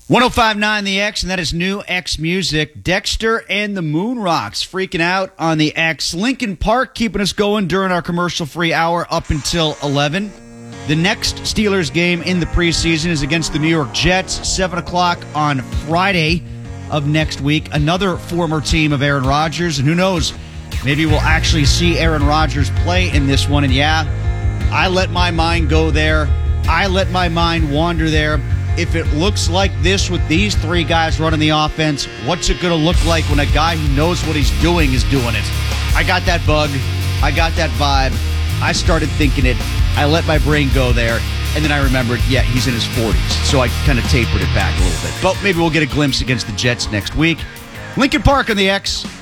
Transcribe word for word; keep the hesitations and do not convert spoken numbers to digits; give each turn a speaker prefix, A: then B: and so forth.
A: one oh five point nine The X, and that is new X music. Dexter and the Moon Rocks freaking out on the X. Lincoln Park keeping us going during our commercial-free hour up until eleven. The next Steelers game in the preseason is against the New York Jets, seven o'clock on Friday of next week. Another former team of Aaron Rodgers, and who knows, maybe we'll actually see Aaron Rodgers play in this one. And yeah, I let my mind go there. I let my mind wander there. If it looks like this with these three guys running the offense, what's it going to look like when a guy who knows what he's doing is doing it? I got that bug. I got that vibe. I started thinking it. I let my brain go there. And then I remembered, yeah, he's in his forties. So I kind of tapered it back a little bit. But maybe we'll get a glimpse against the Jets next week. Lincoln Park on the X.